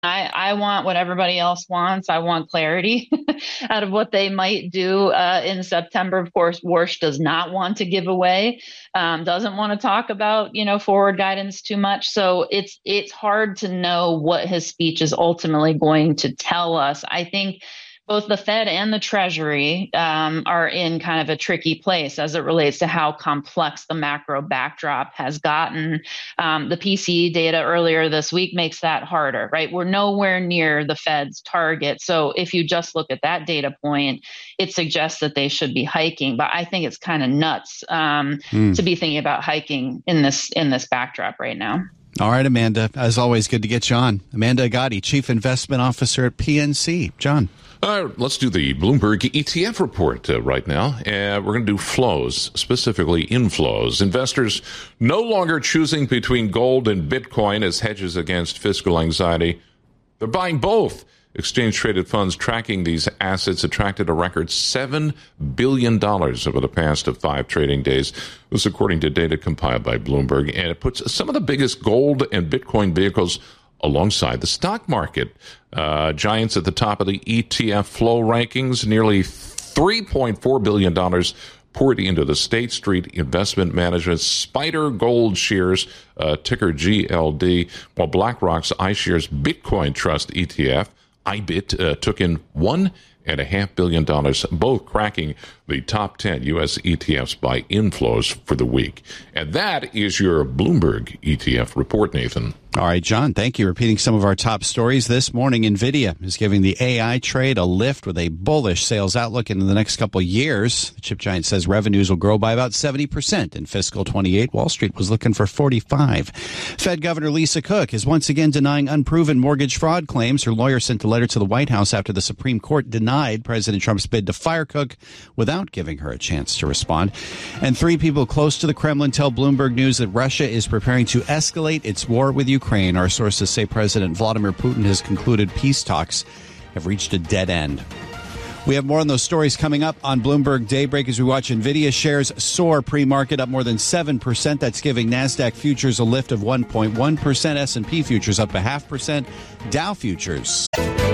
I want what everybody else wants. I want clarity out of what they might do in September. Of course, Warsh does not want to give away, doesn't want to talk about, forward guidance too much. So it's hard to know what his speech is ultimately going to tell us. I think both the Fed and the Treasury are in kind of a tricky place as it relates to how complex the macro backdrop has gotten. The PCE data earlier this week makes that harder, right? We're nowhere near the Fed's target. So if you just look at that data point, it suggests that they should be hiking. But I think it's kind of nuts to be thinking about hiking in this backdrop right now. All right, Amanda, as always, good to get you on. Amanda Agati, Chief Investment Officer at PNC. John. All right, let's do the Bloomberg ETF report right now. We're going to do flows, specifically inflows. Investors no longer choosing between gold and Bitcoin as hedges against fiscal anxiety. They're buying both. Exchange-traded funds tracking these assets attracted a record $7 billion over the past 5 trading days. This according to data compiled by Bloomberg, and it puts some of the biggest gold and Bitcoin vehicles alongside the stock market. Giants at the top of the ETF flow rankings, nearly $3.4 billion poured into the State Street Investment Management Spider Gold Shares, ticker GLD, while BlackRock's iShares Bitcoin Trust ETF, IBIT, took in $1.5 billion, both cracking the top 10 U.S. ETFs by inflows for the week. And that is your Bloomberg ETF report, Nathan. All right, John, thank you. Repeating some of our top stories this morning, NVIDIA is giving the AI trade a lift with a bullish sales outlook into the next couple of years. The chip giant says revenues will grow by about 70% in fiscal 28. Wall Street was looking for 45. Fed Governor Lisa Cook is once again denying unproven mortgage fraud claims. Her lawyer sent a letter to the White House after the Supreme Court denied President Trump's bid to fire Cook without giving her a chance to respond. And 3 people close to the Kremlin tell Bloomberg News that Russia is preparing to escalate its war with Ukraine. Our sources say President Vladimir Putin has concluded peace talks have reached a dead end. We have more on those stories coming up on Bloomberg Daybreak as we watch NVIDIA shares soar pre-market up more than 7%. That's giving NASDAQ futures a lift of 1.1%, S&P futures up 0.5%, Dow futures